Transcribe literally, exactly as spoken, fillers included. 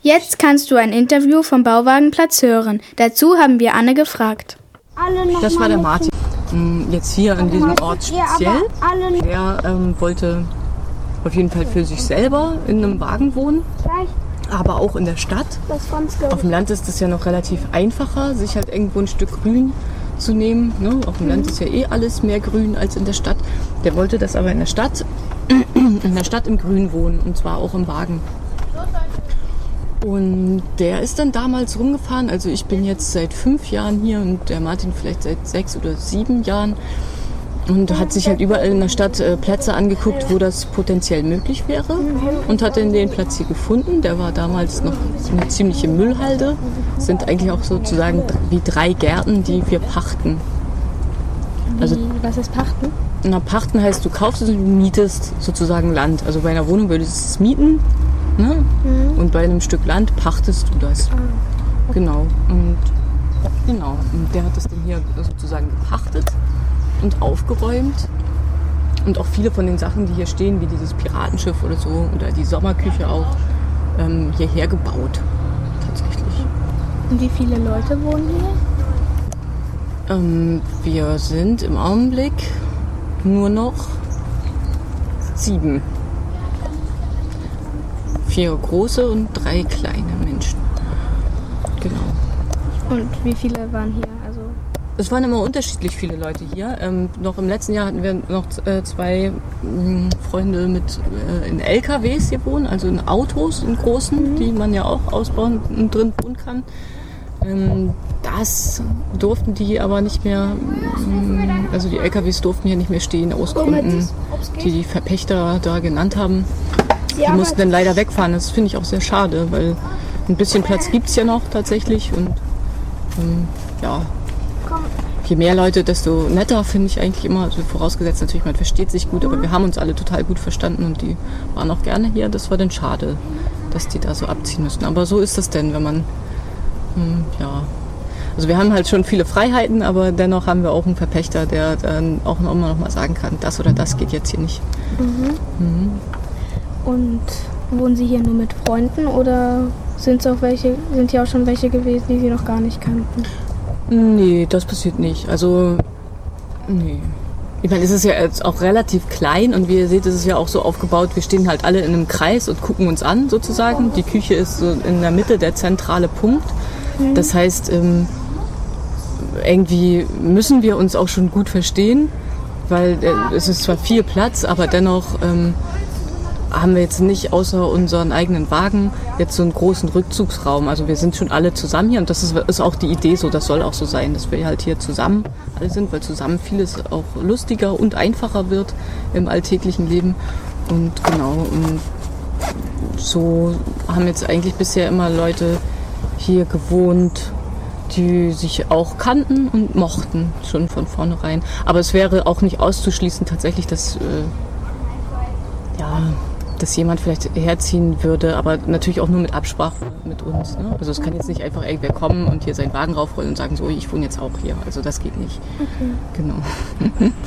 Jetzt kannst du ein Interview vom Bauwagenplatz hören. Dazu haben wir Anne gefragt. Das war der Martin. Jetzt hier an diesem Ort speziell. Er ähm, wollte auf jeden Fall für sich selber in einem Wagen wohnen, aber auch in der Stadt. Auf dem Land ist es ja noch relativ einfacher, sich halt irgendwo ein Stück Grün zu nehmen. Ne? Auf dem Land ist ja eh alles mehr Grün als in der Stadt. Der wollte das aber in der Stadt, in der Stadt im Grün wohnen, und zwar auch im Wagen. Und der ist dann damals rumgefahren, also ich bin jetzt seit fünf Jahren hier und der Martin vielleicht seit sechs oder sieben Jahren, und hat sich halt überall in der Stadt äh, Plätze angeguckt, wo das potenziell möglich wäre, und hat dann den Platz hier gefunden. Der war damals noch eine ziemliche Müllhalde, sind eigentlich auch sozusagen wie drei Gärten, die wir pachten. Also, was ist Pachten? Na, Pachten heißt, du kaufst und du mietest sozusagen Land. Also bei einer Wohnung würdest du es mieten. Ne? Mhm. Und bei einem Stück Land pachtest du das. Ah, okay. Genau. Und, genau. Und der hat das dann hier sozusagen gepachtet und aufgeräumt. Und auch viele von den Sachen, die hier stehen, wie dieses Piratenschiff oder so, oder die Sommerküche auch, ähm, hierher gebaut. Tatsächlich. Und wie viele Leute wohnen hier? Ähm, wir sind im Augenblick nur noch sieben. Vier große und drei kleine Menschen. Genau. Und wie viele waren hier? Also es waren immer unterschiedlich viele Leute hier. Ähm, noch im letzten Jahr hatten wir noch äh, zwei mh, Freunde mit äh, in L K Ws hier wohnen, also in Autos, in großen, mhm. die man ja auch ausbauen und drin wohnen kann. Ähm, das durften die aber nicht mehr, mh, also die L K Ws durften hier nicht mehr stehen, aus Gründen, die die Verpächter da genannt haben. Die mussten dann leider wegfahren. Das finde ich auch sehr schade, weil ein bisschen Platz gibt es ja noch tatsächlich. Und ähm, ja, je mehr Leute, desto netter, finde ich eigentlich immer. Also vorausgesetzt natürlich, man versteht sich gut, aber wir haben uns alle total gut verstanden und die waren auch gerne hier. Das war dann schade, dass die da so abziehen müssen. Aber so ist das denn, wenn man, ähm, ja... Also wir haben halt schon viele Freiheiten, aber dennoch haben wir auch einen Verpächter, der dann auch immer noch mal sagen kann, das oder das geht jetzt hier nicht. Mhm. Mhm. Und wohnen Sie hier nur mit Freunden oder sind es auch welche, sind hier auch schon welche gewesen, die Sie noch gar nicht kannten? Nee, das passiert nicht. Also, nee. Ich meine, es ist ja jetzt auch relativ klein und wie ihr seht, ist es ja auch so aufgebaut, wir stehen halt alle in einem Kreis und gucken uns an sozusagen. Die Küche ist so in der Mitte der zentrale Punkt. Mhm. Das heißt, irgendwie müssen wir uns auch schon gut verstehen, weil es ist zwar viel Platz, aber dennoch haben wir jetzt nicht außer unseren eigenen Wagen jetzt so einen großen Rückzugsraum. Also wir sind schon alle zusammen hier und das ist, ist auch die Idee so, das soll auch so sein, dass wir halt hier zusammen alle sind, weil zusammen vieles auch lustiger und einfacher wird im alltäglichen Leben. Und genau, und so haben jetzt eigentlich bisher immer Leute hier gewohnt, die sich auch kannten und mochten, schon von vornherein. Aber es wäre auch nicht auszuschließen tatsächlich, dass... Äh, ja... dass jemand vielleicht herziehen würde, aber natürlich auch nur mit Absprache mit uns. Ne? Also es kann jetzt nicht einfach irgendwer kommen und hier seinen Wagen raufrollen und sagen, so, ich wohne jetzt auch hier. Also das geht nicht. Okay. Genau.